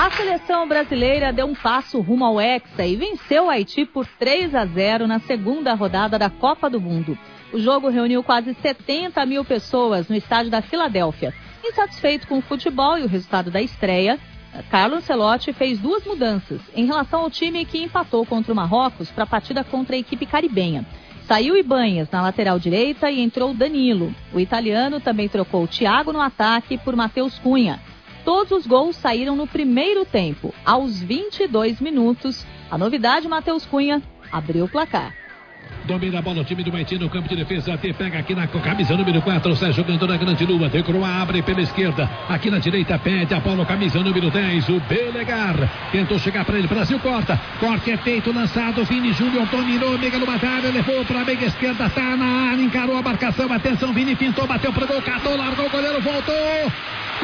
A seleção brasileira deu um passo rumo ao Hexa e venceu o Haiti por 3-0 na segunda rodada da Copa do Mundo. O jogo reuniu quase 70 mil pessoas no estádio da Filadélfia. Insatisfeito com o futebol e o resultado da estreia, Carlo Ancelotti fez 2 mudanças em relação ao time que empatou contra o Marrocos para a partida contra a equipe caribenha. Saiu Ibanhas na lateral direita e entrou Danilo. O italiano também trocou Thiago no ataque por Matheus Cunha. Todos os gols saíram no primeiro tempo. Aos 22 minutos, a novidade, Matheus Cunha abriu o placar. Domina a bola o time do Haiti no campo de defesa. Até pega aqui na camisa número 4. Sai jogando na grande lua. Decroa, abre pela esquerda. Aqui na direita pede a bola, camisa número 10. O Belegar tentou chegar para ele. Brasil corta. Corte é feito, lançado. Vini Júnior dominou. Mega no batalha. Levou para a meia esquerda. Tá na área. Encarou a marcação. Atenção, Vini pintou. Bateu pro gol. Catou, largou. O goleiro voltou.